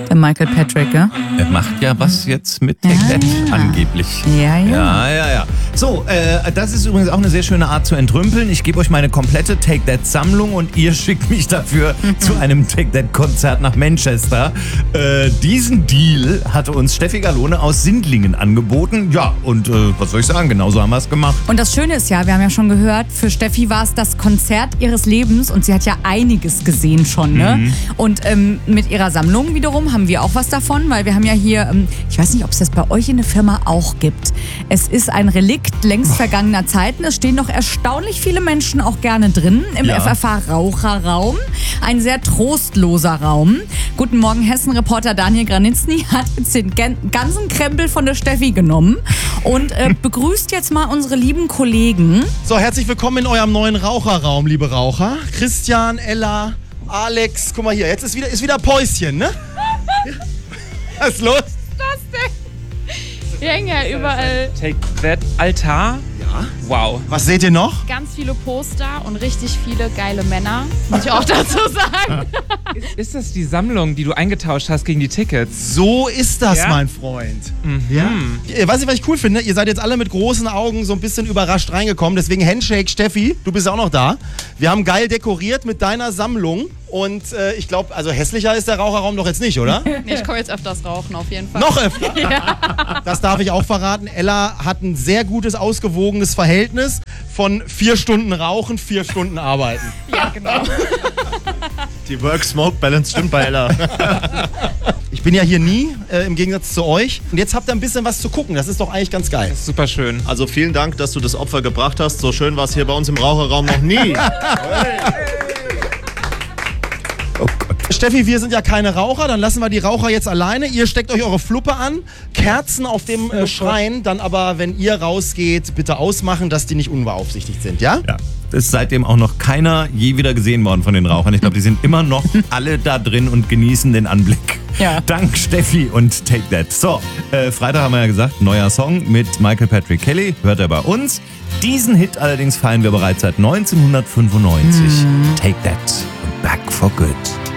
der Michael Patrick, ja? Er macht ja was jetzt mit Take That angeblich. Ja. So, das ist übrigens auch eine sehr schöne Art zu entrümpeln. Ich gebe euch meine komplette Take That Sammlung und ihr schickt mich dafür zu einem Take That Konzert nach Manchester. Diesen Deal hatte uns Steffi Gallone aus Sindlingen angeboten. Ja, und was soll ich sagen, genauso haben wir es gemacht. Und das Schöne ist ja, wir haben ja schon gehört, für Steffi war es das Konzert ihres Lebens und sie hat ja einiges gesehen schon, ne? Und mit ihrer Sammlung wiederum haben wir auch was davon, weil wir haben ja hier, ich weiß nicht, ob es das bei euch in der Firma auch gibt. Es ist ein Relikt längst vergangener Zeiten. Es stehen noch erstaunlich viele Menschen auch gerne drin im FFH-Raucherraum. Ein sehr trostloser Raum. Guten Morgen, Hessen-Reporter Daniel Granitzny hat jetzt den ganzen Krempel von der Steffi genommen und begrüßt jetzt mal unsere lieben Kollegen. So, herzlich willkommen in eurem neuen Raucherraum, liebe Raucher. Christian, Ella, Alex, guck mal hier, jetzt ist wieder Päuschen, ne? Was ist los? Was ist das denn? Hier hängen ja überall Take That Altar. Ja. Wow. Was seht ihr noch? ganz viele Poster und richtig viele geile Männer, muss ich auch dazu sagen. Ist das die Sammlung, die du eingetauscht hast gegen die Tickets? So ist das, Ja? mein Freund. Ja. Weißt du, was ich cool finde? Ihr seid jetzt alle mit großen Augen so ein bisschen überrascht reingekommen. Deswegen Handshake, Steffi, du bist auch noch da. Wir haben geil dekoriert mit deiner Sammlung. Und ich glaube, also hässlicher ist der Raucherraum doch jetzt nicht, oder? Nee, ich komme jetzt öfters rauchen, auf jeden Fall. Noch öfter? Das darf ich auch verraten. Ella hat ein sehr gutes, ausgewogenes Verhältnis von 4 Stunden rauchen, 4 Stunden arbeiten. Ja, genau. Die Work-Smoke-Balance stimmt bei Ella. Ich bin ja hier nie, im Gegensatz zu euch. Und jetzt habt ihr ein bisschen was zu gucken. Das ist doch eigentlich ganz geil. Super schön. Also vielen Dank, dass du das Opfer gebracht hast. So schön war es hier bei uns im Raucherraum noch nie. Steffi, wir sind ja keine Raucher, dann lassen wir die Raucher jetzt alleine. Ihr steckt euch eure Fluppe an, Kerzen auf dem Schrein, dann aber, wenn ihr rausgeht, bitte ausmachen, dass die nicht unbeaufsichtigt sind, ja? Ja. Ist seitdem auch noch keiner je wieder gesehen worden von den Rauchern. Ich glaube, die sind immer noch alle da drin und genießen den Anblick. Ja. Dank Steffi und Take That. So, Freitag haben wir ja gesagt, neuer Song mit Michael Patrick Kelly, hört er bei uns. Diesen Hit allerdings feiern wir bereits seit 1995. Take That und Back for Good.